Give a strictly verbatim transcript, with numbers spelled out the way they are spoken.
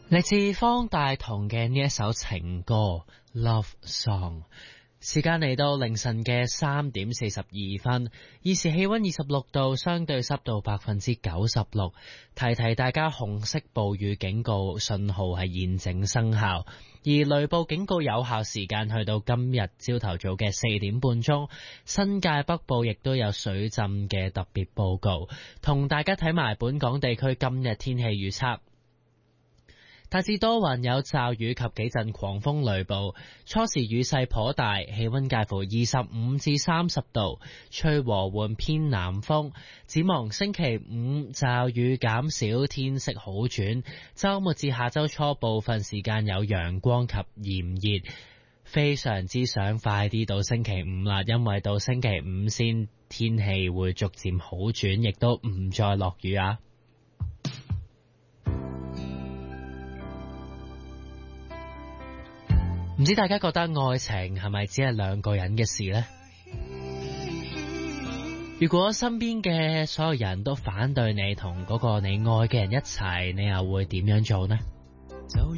嚟自方大同嘅呢一首情歌《Love Song》，時間嚟到凌晨嘅三點四十二分，現時氣溫二十六度，相對濕度百分之九十六。提提大家，紅色暴雨警告信號係現正生效，而雷暴警告有效時間去到今日朝頭早嘅四點半鐘。新界北部亦都有水浸嘅特別報告，同大家睇埋本港地區今日天氣預測。大致多雲，有驟雨及幾陣狂風雷暴，初時雨勢頗大，氣溫介乎二十五至三十度，吹和緩偏南風。展望星期五驟雨減少，天色好轉，周末至下周初部分時間有陽光及炎熱，非常之想快啲到星期五啦，因為到星期五先天氣會逐漸好轉，亦都唔再落雨啊。唔知大家覺得愛情係咪只係兩個人嘅事呢？如果身邊嘅所有人都反對你同嗰個你愛嘅人一齊，你又會點樣做呢？